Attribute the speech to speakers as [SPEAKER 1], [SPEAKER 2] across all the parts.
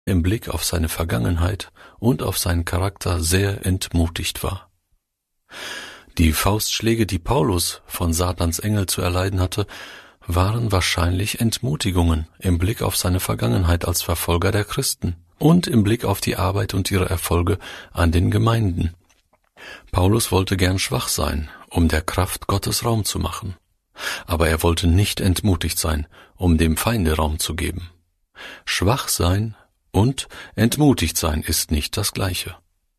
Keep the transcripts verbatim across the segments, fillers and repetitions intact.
[SPEAKER 1] im Blick auf seine Vergangenheit und auf seinen Charakter sehr entmutigt war. Die Faustschläge, die Paulus von Satans Engel zu erleiden hatte, waren wahrscheinlich Entmutigungen im Blick auf seine Vergangenheit als Verfolger der Christen und im Blick auf die Arbeit und ihre Erfolge an den Gemeinden. Paulus wollte gern schwach sein, um der Kraft Gottes Raum zu machen. Aber er wollte nicht entmutigt sein, um dem Feinde Raum zu geben. Schwach sein und entmutigt sein ist nicht das Gleiche.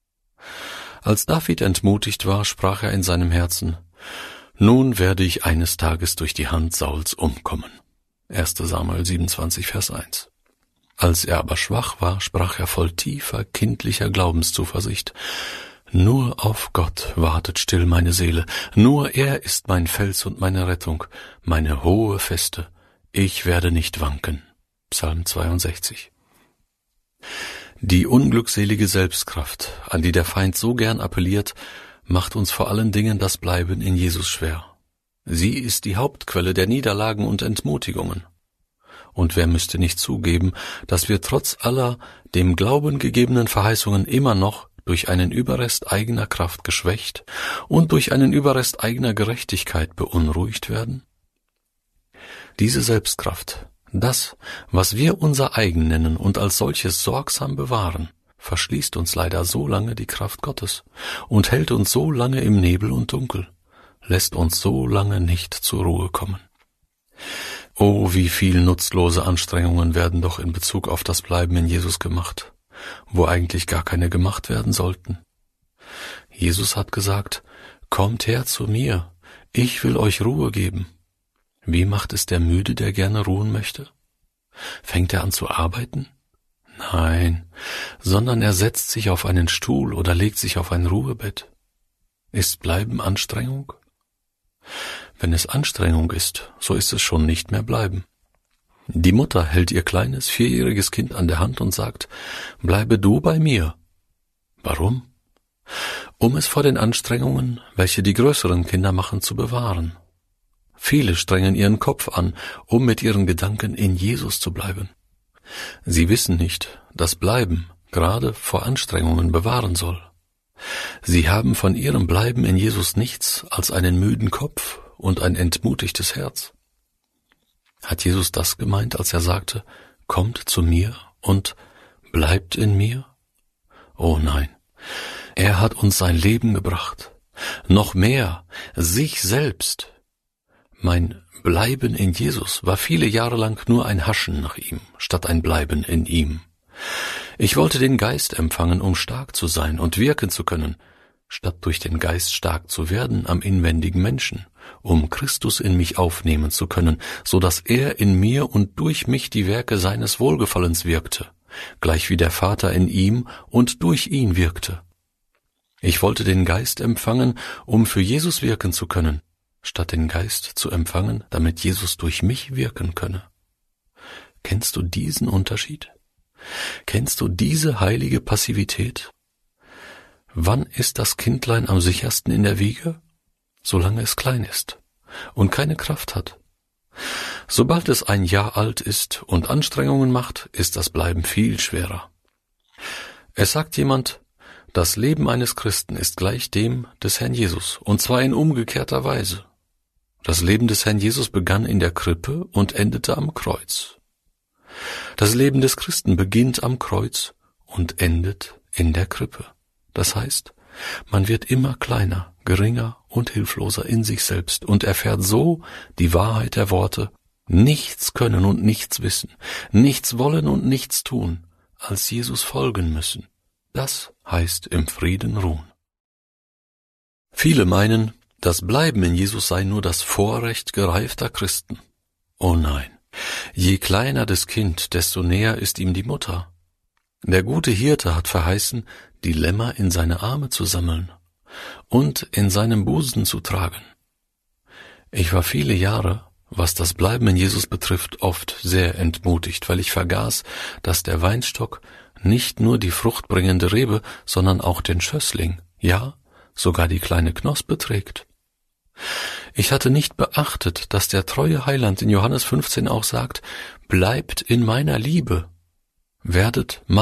[SPEAKER 1] Als David entmutigt war, sprach er in seinem Herzen: Nun werde ich eines Tages durch die Hand Sauls umkommen. erster Samuel siebenundzwanzig, Vers eins. Als er aber schwach war, sprach er voll tiefer, kindlicher Glaubenszuversicht: Nur auf Gott wartet still meine Seele, nur er ist mein Fels und meine Rettung, meine hohe Feste, ich werde nicht wanken. Psalm zweiundsechzig. Die unglückselige Selbstkraft, an die der Feind so gern appelliert, macht uns vor allen Dingen das Bleiben in Jesus schwer. Sie ist die Hauptquelle der Niederlagen und Entmutigungen. Und wer müsste nicht zugeben, dass wir trotz aller dem Glauben gegebenen Verheißungen immer noch durch einen Überrest eigener Kraft geschwächt und durch einen Überrest eigener Gerechtigkeit beunruhigt werden? Diese Selbstkraft, das, was wir unser eigen nennen und als solches sorgsam bewahren, verschließt uns leider so lange die Kraft Gottes und hält uns so lange im Nebel und Dunkel, lässt uns so lange nicht zur Ruhe kommen. Oh, wie viel nutzlose Anstrengungen werden doch in Bezug auf das Bleiben in Jesus gemacht, wo eigentlich gar keine gemacht werden sollten. Jesus hat gesagt: Kommt her zu mir, ich will euch Ruhe geben. Wie macht es der Müde, der gerne ruhen möchte? Fängt er an zu arbeiten? Nein, sondern er setzt sich auf einen Stuhl oder legt sich auf ein Ruhebett. Ist Bleiben Anstrengung? Wenn es Anstrengung ist, so ist es schon nicht mehr Bleiben. Die Mutter hält ihr kleines, vierjähriges Kind an der Hand und sagt: Bleibe du bei mir. Warum? Um es vor den Anstrengungen, welche die größeren Kinder machen, zu bewahren. Viele strengen ihren Kopf an, um mit ihren Gedanken in Jesus zu bleiben. Sie wissen nicht, dass Bleiben gerade vor Anstrengungen bewahren soll. Sie haben von ihrem Bleiben in Jesus nichts als einen müden Kopf und ein entmutigtes Herz. Hat Jesus das gemeint, als er sagte: Kommt zu mir und bleibt in mir? Oh nein, er hat uns sein Leben gebracht, noch mehr, sich selbst. Mein Bleiben in Jesus war viele Jahre lang nur ein Haschen nach ihm, statt ein Bleiben in ihm. Ich wollte den Geist empfangen, um stark zu sein und wirken zu können, statt durch den Geist stark zu werden am inwendigen Menschen, um Christus in mich aufnehmen zu können, so dass er in mir und durch mich die Werke seines Wohlgefallens wirkte, gleich wie der Vater in ihm und durch ihn wirkte. Ich wollte den Geist empfangen, um für Jesus wirken zu können, statt den Geist zu empfangen, damit Jesus durch mich wirken könne. Kennst du diesen Unterschied? Kennst du diese heilige Passivität? Wann ist das Kindlein am sichersten in der Wiege? Solange es klein ist und keine Kraft hat. Sobald es ein Jahr alt ist und Anstrengungen macht, ist das Bleiben viel schwerer. Es sagt jemand: Das Leben eines Christen ist gleich dem des Herrn Jesus, und zwar in umgekehrter Weise. Das Leben des Herrn Jesus begann in der Krippe und endete am Kreuz. Das Leben des Christen beginnt am Kreuz und endet in der Krippe. Das heißt, man wird immer kleiner, geringer und hilfloser in sich selbst und erfährt so die Wahrheit der Worte: Nichts können und nichts wissen, nichts wollen und nichts tun, als Jesus folgen müssen. Das heißt im Frieden ruhen. Viele meinen, das Bleiben in Jesus sei nur das Vorrecht gereifter Christen. Oh nein, je kleiner das Kind, desto näher ist ihm die Mutter. Der gute Hirte hat verheißen, die Lämmer in seine Arme zu sammeln und in seinem Busen zu tragen. Ich war viele Jahre, was das Bleiben in Jesus betrifft, oft sehr entmutigt, weil ich vergaß, dass der Weinstock nicht nur die fruchtbringende Rebe, sondern auch den Schössling, ja, sogar die kleine Knospe trägt. Ich hatte nicht beachtet, dass der treue Heiland in Johannes fünfzehn auch sagt: Bleibt in meiner Liebe. Werdet